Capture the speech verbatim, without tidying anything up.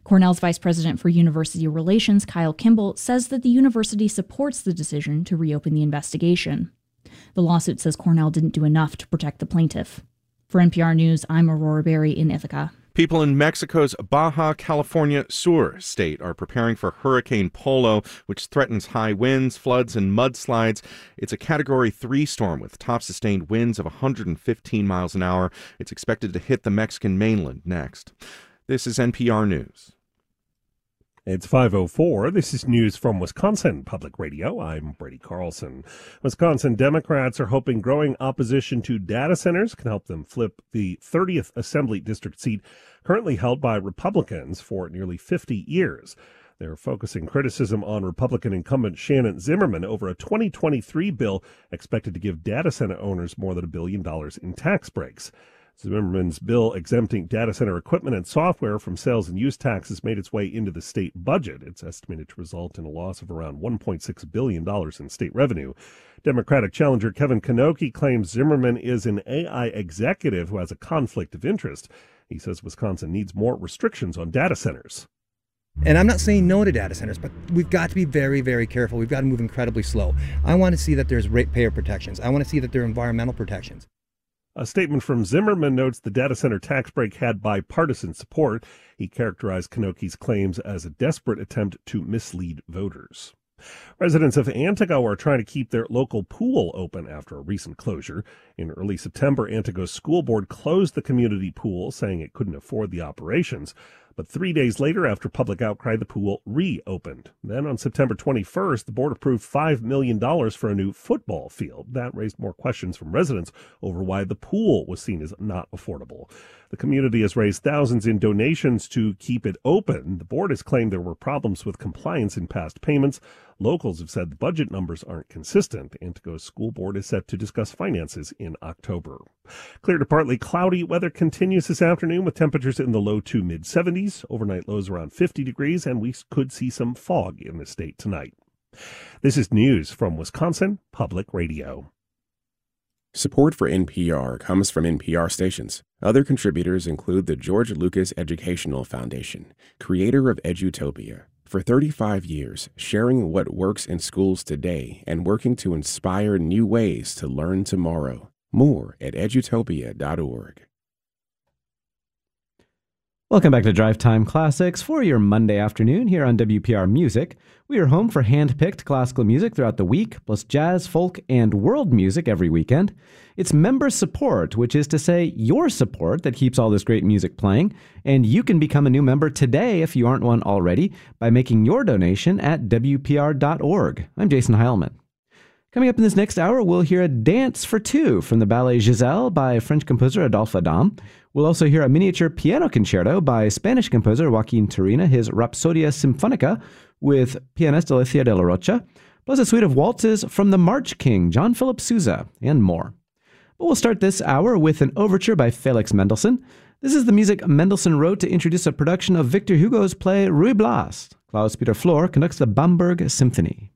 Cornell's Vice President for University Relations, Kyle Kimball, says that the university supports the decision to reopen the investigation. The lawsuit says Cornell didn't do enough to protect the plaintiff. For N P R News, I'm Aurora Berry in Ithaca. People in Mexico's Baja California Sur state are preparing for Hurricane Polo, which threatens high winds, floods, and mudslides. It's a Category three storm with top sustained winds of one hundred fifteen miles an hour. It's expected to hit the Mexican mainland next. This is N P R News. It's five oh four. This is news from Wisconsin Public Radio. I'm Brady Carlson. Wisconsin Democrats are hoping growing opposition to data centers can help them flip the thirtieth Assembly District seat currently held by Republicans for nearly fifty years. They're focusing criticism on Republican incumbent Shannon Zimmerman over a twenty twenty-three bill expected to give data center owners more than a billion dollars in tax breaks. Zimmerman's bill exempting data center equipment and software from sales and use taxes made its way into the state budget. It's estimated to result in a loss of around one point six billion dollars in state revenue. Democratic challenger Kevin Knoche claims Zimmerman is an A I executive who has a conflict of interest. He says Wisconsin needs more restrictions on data centers. And I'm not saying no to data centers, but we've got to be very, very careful. We've got to move incredibly slow. I want to see that there's ratepayer protections. I want to see that there are environmental protections. A statement from Zimmerman notes the data center tax break had bipartisan support. He characterized Knoche's claims as a desperate attempt to mislead voters. Residents of Antigo are trying to keep their local pool open after a recent closure. In early September, Antigo's school board closed the community pool, saying it couldn't afford the operations. But three days later, after public outcry, the pool reopened. Then on September twenty-first, the board approved five million dollars for a new football field. That raised more questions from residents over why the pool was seen as not affordable. The community has raised thousands in donations to keep it open. The board has claimed there were problems with compliance in past payments. Locals have said the budget numbers aren't consistent. Antigo's school board is set to discuss finances in October. Clear to partly cloudy weather continues this afternoon with temperatures in the low to mid seventies. Overnight lows around fifty degrees, and we could see some fog in the state tonight. This is news from Wisconsin Public Radio. Support for N P R comes from N P R stations. Other contributors include the George Lucas Educational Foundation, creator of Edutopia. For thirty-five years, sharing what works in schools today and working to inspire new ways to learn tomorrow. More at edutopia dot org. Welcome back to Drive Time Classics for your Monday afternoon here on W P R Music. We are home for hand-picked classical music throughout the week, plus jazz, folk, and world music every weekend. It's member support, which is to say your support that keeps all this great music playing, and you can become a new member today if you aren't one already by making your donation at W P R dot org. I'm Jason Heilman. Coming up in this next hour, we'll hear a dance for two from the ballet Giselle by French composer Adolphe Adam. We'll also hear a miniature piano concerto by Spanish composer Joaquin Turina, his Rhapsodia Symphonica, with pianist Alicia de la Rocha, plus a suite of waltzes from the March King, John Philip Sousa, and more. But we'll start this hour with an overture by Felix Mendelssohn. This is the music Mendelssohn wrote to introduce a production of Victor Hugo's play Ruy Blas. Klaus-Peter Flor conducts the Bamberg Symphony.